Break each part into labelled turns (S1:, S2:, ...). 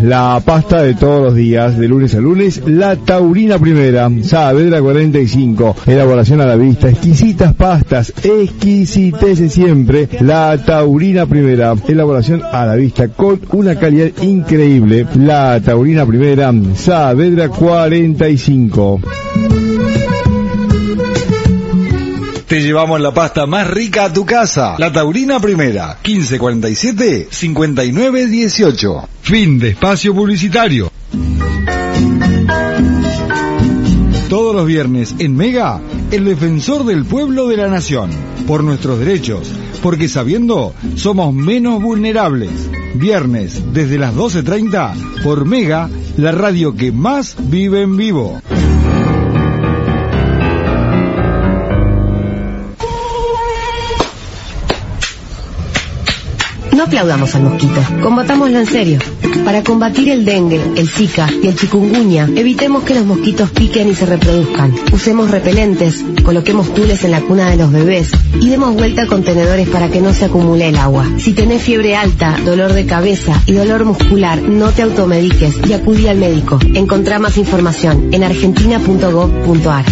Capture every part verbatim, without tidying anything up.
S1: La pasta de todos los días, de lunes a lunes, la Taurina Primera, Saavedra cuarenta y cinco, elaboración a la vista, exquisitas pastas, exquisitez siempre, la Taurina Primera, elaboración a la vista con una calidad increíble, la Taurina Primera, Saavedra cuarenta y cinco.
S2: Te llevamos la pasta más rica a tu casa. La Taurina Primera, quince cuarenta y siete, cincuenta y nueve dieciocho.
S1: Fin de espacio publicitario.
S2: Todos los viernes en Mega, el defensor del pueblo de la nación. Por nuestros derechos, porque sabiendo, somos menos vulnerables. Viernes, desde las doce treinta, por Mega, la radio que más vive en vivo.
S3: No aplaudamos al mosquito, combatámoslo en serio. Para combatir el dengue, el zika y el chikungunya, evitemos que los mosquitos piquen y se reproduzcan. Usemos repelentes, coloquemos tules en la cuna de los bebés y demos vuelta a contenedores para que no se acumule el agua. Si tenés fiebre alta, dolor de cabeza y dolor muscular, no te automediques y acudí al médico. Encontrá más información en argentina punto gov punto ar.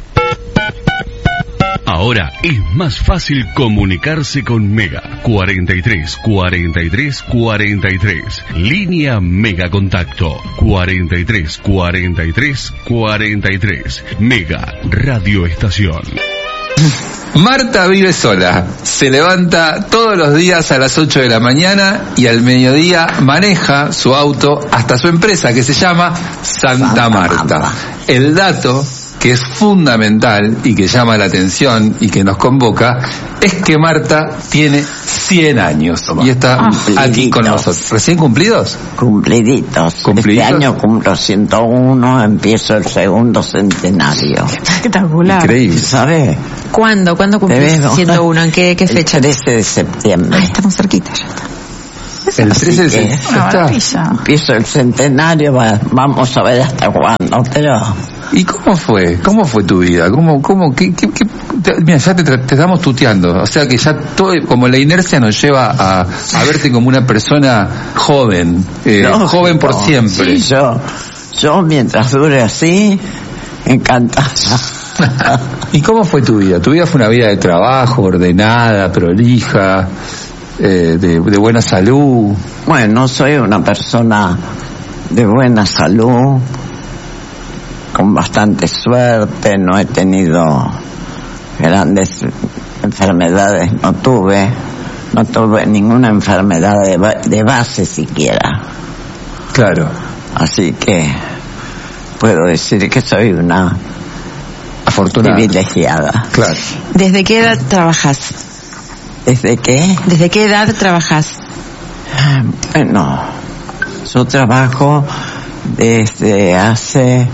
S4: Ahora es más fácil comunicarse con Mega. cuarenta y tres, cuarenta y tres, cuarenta y tres. Línea Mega Contacto. cuarenta y tres, cuarenta y tres, cuarenta y tres. Mega Radio Estación.
S5: Marta vive sola. Se levanta todos los días a las ocho de la mañana y al mediodía maneja su auto hasta su empresa que se llama Santa Marta. El dato que es fundamental y que llama la atención y que nos convoca es que Marta tiene cien años y está ah, aquí con nosotros. ¿Recién cumplidos?
S6: Cumpliditos.
S5: ¿Cumpliditos?
S6: Este año cumplo ciento uno, empiezo el segundo centenario.
S7: Espectacular.
S5: Increíble.
S6: ¿Sabes?
S7: ¿Cuándo? ¿Cuándo cumplís ciento uno? ¿En qué, qué fecha?
S6: El trece de septiembre.
S7: Ah, estamos cerquita ya está.
S5: El trece de septiembre.
S6: Empiezo el centenario, va, vamos a ver hasta cuándo, pero...
S5: ¿Y cómo fue? ¿Cómo fue tu vida? ¿Cómo, cómo, qué, qué, qué? Te, mira, ya te, te estamos tuteando, o sea que ya todo, como la inercia nos lleva a, a verte como una persona joven, eh, no, joven por no, siempre.
S6: Sí, yo, yo mientras dure así, encantada.
S5: ¿Y cómo fue tu vida? Tu vida fue una vida de trabajo, ordenada, prolija, eh, de, de buena salud.
S6: Bueno, soy una persona de buena salud, con bastante suerte, no he tenido grandes enfermedades, no tuve, no tuve ninguna enfermedad de, ba- de base siquiera.
S5: Claro.
S6: Así que puedo decir que soy una
S5: afortunada,
S6: privilegiada.
S5: Claro.
S7: ¿Desde qué edad trabajas?
S6: ¿Desde qué?
S7: ¿Desde qué edad trabajas?
S6: Bueno, yo trabajo desde hace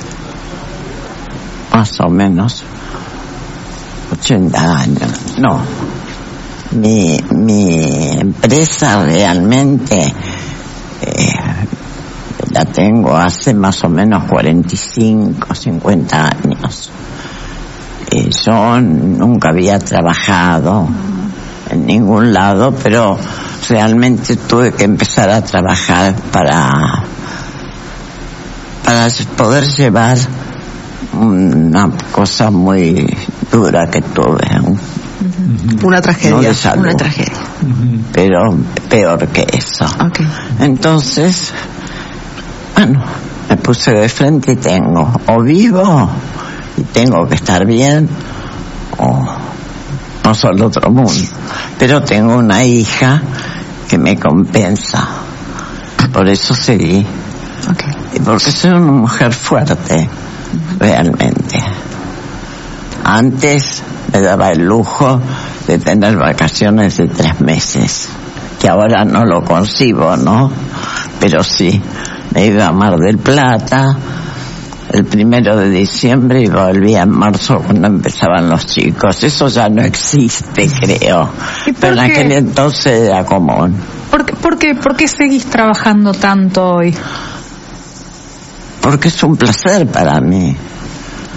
S6: más o menos ochenta años. No, mi mi empresa realmente eh, la tengo hace más o menos cuarenta y cinco, cincuenta años. Eh, yo nunca había trabajado en ningún lado, pero realmente tuve que empezar a trabajar para para poder llevar una cosa muy dura que tuve.
S7: Una tragedia.
S6: No de salud,
S7: una tragedia.
S6: Pero peor que eso.
S7: Okay.
S6: Entonces, bueno, me puse de frente y tengo, o vivo y tengo que estar bien, o no soy otro mundo. Pero tengo una hija que me compensa. Por eso seguí.
S7: Okay.
S6: Y porque soy una mujer fuerte, realmente. Antes me daba el lujo de tener vacaciones de tres meses, que ahora no lo concibo, ¿no? Pero sí, me iba a Mar del Plata el primero de diciembre y volvía en marzo cuando empezaban los chicos. Eso ya no existe, creo. Pero en aquel entonces era común.
S7: ¿Por qué, por qué, por qué seguís trabajando tanto hoy?
S6: Porque es un placer para mí.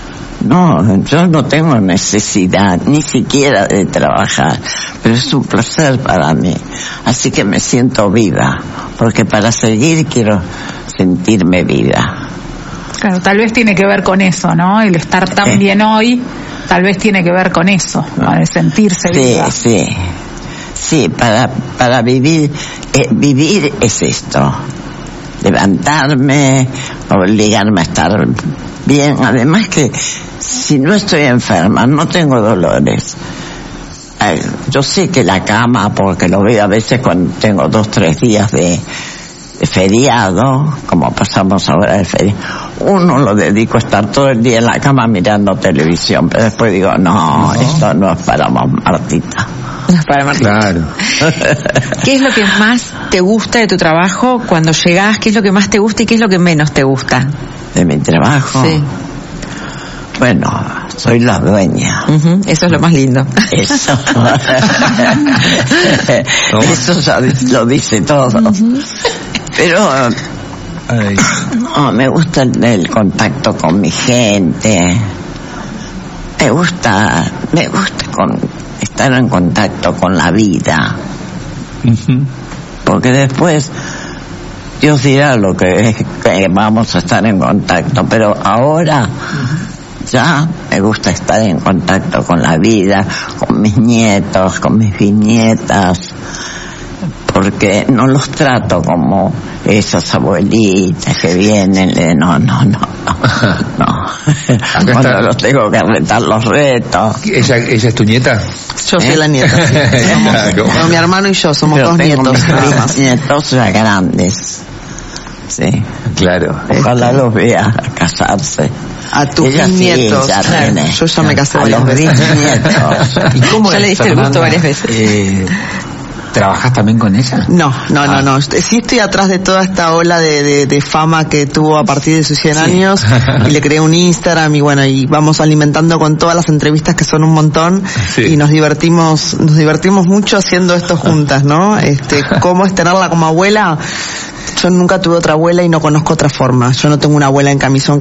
S6: No, yo no tengo necesidad ni siquiera de trabajar, pero es un placer para mí. Así que me siento viva, porque para seguir quiero sentirme viva.
S7: Claro, tal vez tiene que ver con eso, ¿no? El estar tan eh. bien hoy, tal vez tiene que ver con eso, con el sentirse
S6: sí,
S7: viva.
S6: Sí, sí. Sí, para, para vivir, eh, vivir es esto. Levantarme, obligarme a estar bien. Además que si no estoy enferma, no tengo dolores. Eh, yo sé que la cama, porque lo veo a veces cuando tengo dos, tres días de, de feriado, como pasamos ahora el feriado, uno lo dedico a estar todo el día en la cama mirando televisión, pero después digo, no, no. esto no es para Martita.
S8: Para Martita. Claro. ¿Qué es lo que más te gusta de tu trabajo cuando llegás? ¿Qué es lo que más te gusta y qué es lo que menos te gusta?
S6: ¿De mi trabajo?
S8: Sí.
S6: Bueno, soy la dueña.
S8: Uh-huh. Eso es lo más lindo.
S6: Eso. Eso ya lo dice todo. Uh-huh. Pero Ay. No, me gusta el, el contacto con mi gente. Me gusta, me gusta con estar en contacto con la vida. Uh-huh. Porque después Dios dirá lo que, que vamos a estar en contacto, pero ahora uh-huh. ya me gusta estar en contacto con la vida, con mis nietos, con mis bisnietas, porque no los trato como esas abuelitas que vienen, no, no, no, no, no. Cuando está. Los tengo que retar los retos.
S5: ¿Ella, ella es tu nieta?
S8: Yo soy ¿Eh? la nieta, sí. Somos, claro. no, mi hermano y yo somos Pero dos nietos.
S6: Mis nietos ya grandes. Sí.
S5: Claro.
S6: Ojalá este. los vea casarse.
S8: A tus bisnietos.
S6: Sí, ya
S8: claro. Yo ya me casé
S6: a
S8: varias
S6: los
S8: veces.
S5: ¿Y cómo
S8: ya le diste el gusto varias veces.
S5: Eh, ¿Trabajas también con ella?
S8: No, no, ah. no, no. Sí estoy atrás de toda esta ola de, de, de fama que tuvo a partir de sus cien sí. años y le creé un Instagram y bueno, y vamos alimentando con todas las entrevistas que son un montón sí. y nos divertimos, nos divertimos mucho haciendo esto juntas, ¿no? Este, cómo es tenerla como abuela. Yo nunca tuve otra abuela y no conozco otra forma. Yo no tengo una abuela en camisón